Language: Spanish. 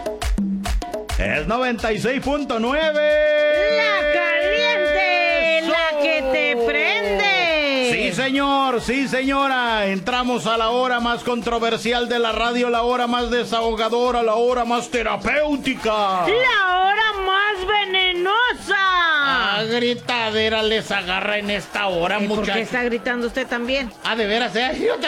Es 96.9. La caliente, la que te prende. Sí, señor, sí, señora. Entramos a la hora más controversial de la radio, la hora más desahogadora, la hora más terapéutica. La hora más venenosa. Gritadera les agarra en esta hora, muchachos. ¿Por qué está gritando usted también? De veras,